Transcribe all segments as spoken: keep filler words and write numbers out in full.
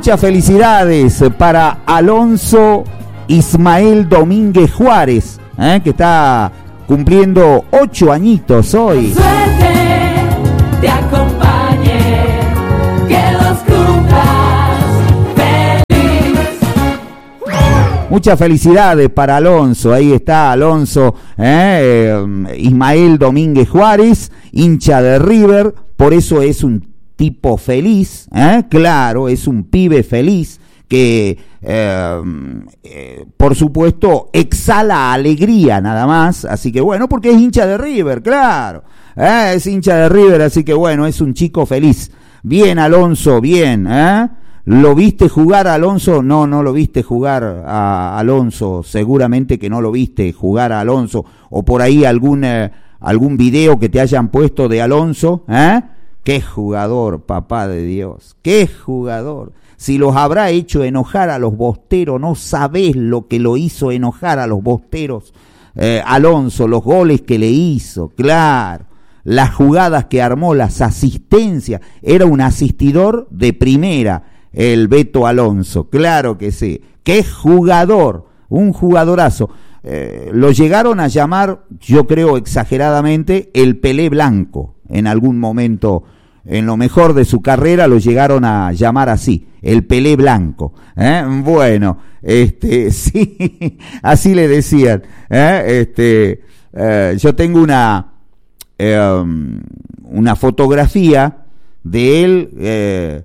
muchas felicidades para Alonso Ismael Domínguez Juárez, ¿eh? que está cumpliendo ocho añitos hoy. Suerte te acompañe, que los cumplas feliz. Muchas felicidades para Alonso, ahí está Alonso, ¿eh? Ismael Domínguez Juárez, hincha de River, por eso es un tipo feliz, ¿eh? Claro, es un pibe feliz que eh, eh, por supuesto exhala alegría nada más, así que bueno, porque es hincha de River, claro, ¿eh? Es hincha de River, así que bueno, es un chico feliz. Bien Alonso, bien, ¿eh? ¿Lo viste jugar a Alonso? No, no lo viste jugar a Alonso, seguramente que no lo viste jugar a Alonso, o por ahí algún, eh, algún video que te hayan puesto de Alonso, ¿eh? ¡Qué jugador, papá de Dios! ¡Qué jugador! Si los habrá hecho enojar a los bosteros, no sabés lo que lo hizo enojar a los bosteros. Eh, Alonso, los goles que le hizo, claro, las jugadas que armó, las asistencias, era un asistidor de primera, el Beto Alonso, claro que sí. ¡Qué jugador! Un jugadorazo. Eh, lo llegaron a llamar, yo creo exageradamente, el Pelé Blanco, en algún momento. En lo mejor de su carrera lo llegaron a llamar así, el Pelé Blanco, ¿eh? Bueno, este, sí, así le decían, ¿eh? Este, eh, yo tengo una, eh, una fotografía de él eh,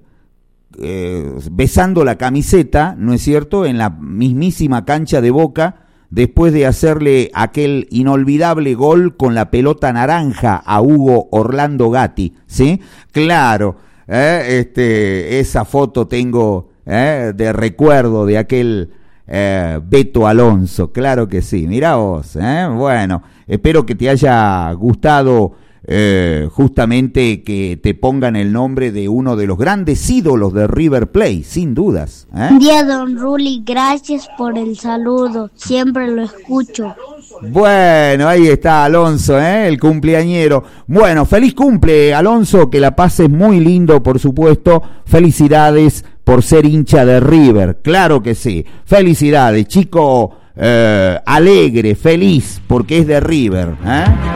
eh, besando la camiseta, ¿no es cierto?, en la mismísima cancha de Boca, después de hacerle aquel inolvidable gol con la pelota naranja a Hugo Orlando Gatti, ¿sí? Claro, eh, este, esa foto tengo eh, de recuerdo de aquel eh, Beto Alonso, claro que sí, mirá vos, eh, bueno, espero que te haya gustado eh, justamente que te pongan el nombre de uno de los grandes ídolos de River Plate, sin dudas. ¿eh? Buen día, don Ruli, gracias por el saludo, siempre lo escucho. Bueno, ahí está Alonso, ¿eh? El cumpleañero. Bueno, feliz cumple, Alonso, que la pases muy lindo, por supuesto. Felicidades por ser hincha de River, claro que sí. Felicidades, chico eh, alegre, feliz, porque es de River, ¿eh?